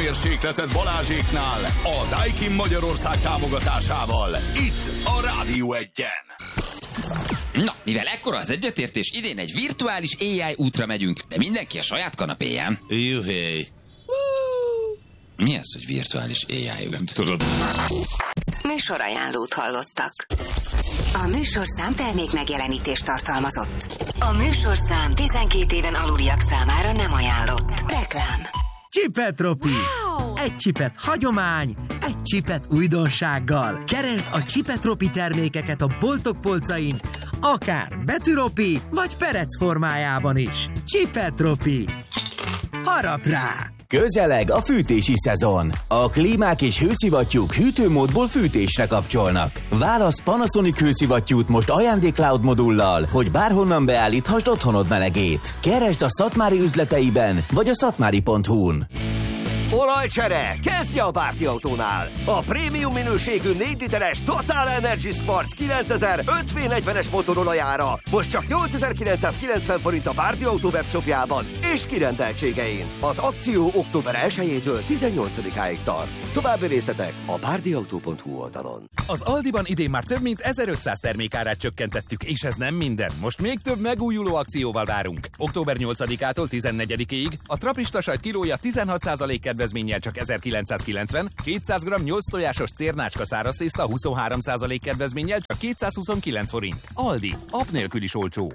hőmérsékletet Balázséknál a Daikin Magyarország támogatásával. Itt a Rádió Egyen. Na, mivel ekkora az egyetértés, idén egy virtuális AI útra megyünk, de mindenki a saját kanapéján. Juhé. Mi az, hogy virtuális AI út? Nem tudod. Műsorajánlót hallottak. A műsorszám termék megjelenítést tartalmazott. A műsorszám 12 éven aluliak számára nem ajánlott. Reklám. Csipetropi. Wow. Egy csipet hagyomány, egy csipet újdonsággal. Keresd a Csipetropi termékeket a boltok polcain, akár betűropi, vagy perec formájában is. Csipetropi. Harap rá! Közeleg a fűtési szezon. A klímák és hőszivattyúk hűtőmódból fűtésre kapcsolnak. Válasz Panasonic hőszivattyút most ajándék-cloud modullal, hogy bárhonnan beállíthasd otthonod melegét. Keresd a Szatmári üzleteiben, vagy a szatmári.hu-n. Olajcsere, kezdje a Bárdi Autónál! A prémium minőségű 4 literes Total Energy Sports 9000 5V40-es motorolajára most csak 8990 forint a Bárdi Autó webshopjában és kirendeltségein. Az akció október 1-től 18-áig tart. További részletek a bárdiautó.hu oldalon. Az Aldiban idén már több mint 1500 termékárát csökkentettük, és ez nem minden. Most még több megújuló akcióval várunk. Október 8-ától 14-ig a trapista sajt kilója 16% kedvezménnyel csak 1990, 200 g 8 tojásos cérnácska száraztészta 23% kedvezménnyel csak 229 forint. Aldi, app nélkül is olcsó.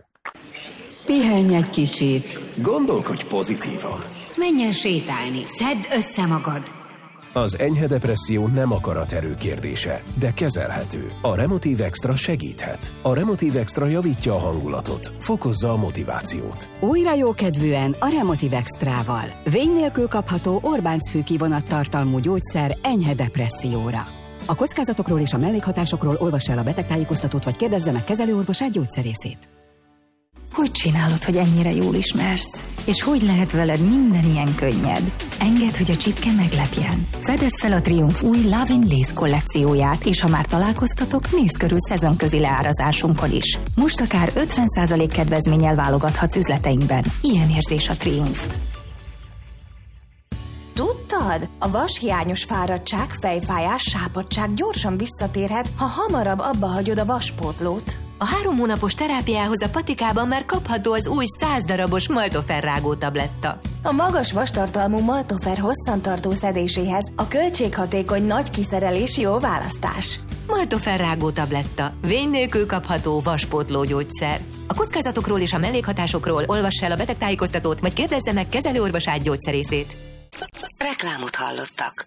Pihenj egy kicsit. Gondolkodj pozitívan. Menjen sétálni, szedd össze magad. Az enyhe depresszió nem akaraterő kérdése, de kezelhető. A Remotive Extra segíthet. A Remotive Extra javítja a hangulatot, fokozza a motivációt. Újra jókedvűen a Remotive Extrával. Vény nélkül kapható Orbánc-fű kivonattartalmú gyógyszer enyhe depresszióra. A kockázatokról és a mellékhatásokról olvass el a betegtájékoztatót, vagy kérdezze meg kezelőorvosát, gyógyszerészét. Hogy csinálod, hogy ennyire jól ismersz? És hogy lehet veled minden ilyen könnyed? Engedd, hogy a csipke meglepjen. Fedezd fel a Triumph új Love in Lace kollekcióját, és ha már találkoztatok, nézz körül szezonközi leárazásunkon is. Most akár 50% kedvezménnyel válogathatsz üzleteinkben. Ilyen érzés a Triumph. Tudtad? A vashiányos fáradtság, fejfájás, sápadtság gyorsan visszatérhet, ha hamarabb abba hagyod a vaspótlót. A 3 hónapos terápiához a patikában már kapható az új 100 darabos Maltofer rágó tabletta. A magas vastartalmú Maltofer hosszantartó szedéséhez a költséghatékony nagy kiszerelés jó választás. Maltofer rágó tabletta. Vény nélkül kapható vaspótló gyógyszer. A kockázatokról és a mellékhatásokról olvass el a betegtájékoztatót, vagy kérdezze meg kezelőorvosát, gyógyszerészét. Reklámot hallottak.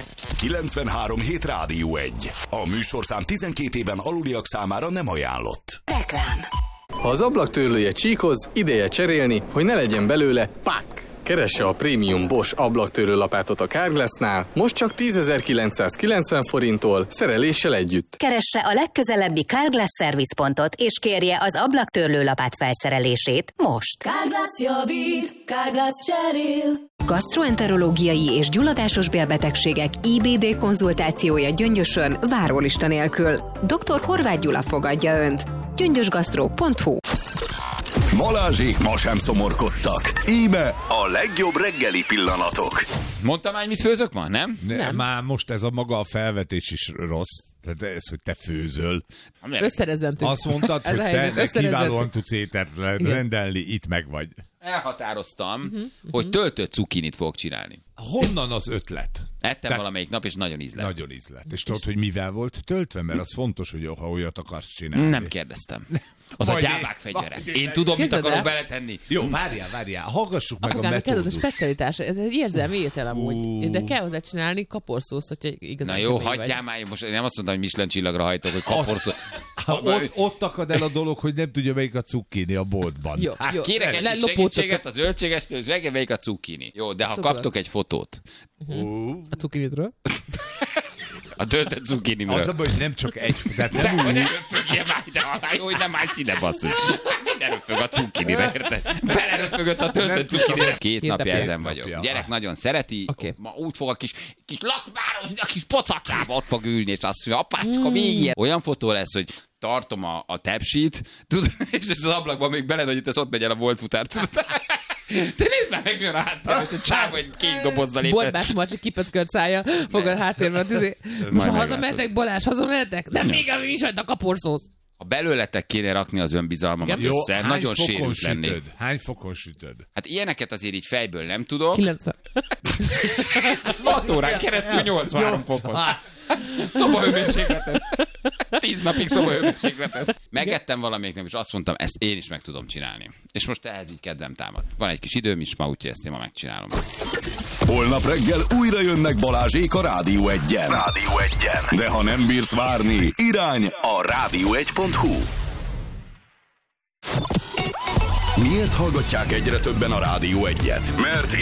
93.7 Rádió 1. A műsorszám 12 éven aluliak számára nem ajánlott. Reklám. Ha az ablaktörlője csíkoz, ideje cserélni, hogy ne legyen belőle pak! Keresse a prémium Bosch ablaktörlőlapátot a Carglassnál, most csak 10.990 forinttól, szereléssel együtt. Keresse a legközelebbi Carglass szervizpontot, és kérje az ablaktörlőlapát felszerelését most. Carglass javít, Carglass cserél. Gastroenterológiai és gyulladásos bélbetegségek IBD konzultációja Gyöngyösön, várólista nélkül. Dr. Horváth Gyula fogadja Önt. gyöngyösgasztró.hu. Balázsék ma sem szomorkodtak. Íme a legjobb reggeli pillanatok. Mondtam már, mit főzök ma, nem? Nem. Már most ez a maga a felvetés is rossz. Tehát ez, hogy te főzöl. Összerezzentünk. Azt mondtad, hogy te kiválóan tudsz ételt rendelni, itt meg vagy. Elhatároztam, hogy töltött cukinit fogok csinálni. Honnan az ötlet? Ettem valamelyik nap, és nagyon ízlett. Nagyon ízlett. És tudod, hogy mivel volt töltve? Mert az fontos, hogy ha olyat akarsz csinálni. Nem kérdeztem. Az a gyámák fegyvere. Én tudom, mit akarok beletenni. Jó, várjál. Hallgassuk meg a metódust. Ez a specialitás. Ez egy érzelmi étel amúgy. De kell hozzá csinálni kaporszószt, hogyha igazán. Na jó, hagyjál már. Most nem azt mondtam, hogy Michelin csillagra hajtok, hogy kaporszó. Ott akad el a dolog, hogy nem tudja, melyik a cukkini a boltban. Jó. Kérek egy segítséget az zöldségestől, hogy reggel melyik a cukkini. Jó, de ha kaptok egy fotót. A cukkinidről? A töltött cukkinimről. Az a baj, hogy nem csak egy... Tehát nem úgy... Ne röfögjél már ide alá, jó, hogy nem állsz ide, basszus. Ne röfög a cukkinire, érted? Beleröfögött a töltött cukkinire. Két napja ezen vagyok. Gyerek nagyon szereti. Ma úgy fog a kis lakmározni, a kis pocakjába ott fog ülni, és azt mondja, apácska, még ilyen. Olyan fotó lesz, hogy tartom a tepsit, és az ablakban még belenagyít, ez ott megy el a volt futár. Te nézd már meg, milyen a háttérben, és a csáv, egy kék dobozzal lépett. Borbás Macsi kipöckölt szája, fogad háttérben. Most ha hazamehetek, Balázs, hazamehetek? Nem, még ami nincs a kaporszósz. Ha belőletek kéne rakni az önbizalmamat össze, nagyon sérült lennék. Hány fokon sütöd? Hát ilyeneket azért így fejből nem tudok. 90. 6 órán keresztül 83 fokon. Szobahőmérsékletet. 10 napig szobahőmérsékletet. Megettem valamelyik nap, és azt mondtam, ezt én is meg tudom csinálni. És most ehhez így kedvem támad. Van egy kis időm is ma, úgyhogy ezt én ma megcsinálom. Holnap reggel újra jönnek Balázsék a Rádió Egyen. De ha nem bírsz várni, irány a rádió1.hu. Miért hallgatják egyre többen a Rádió Egyet? Mert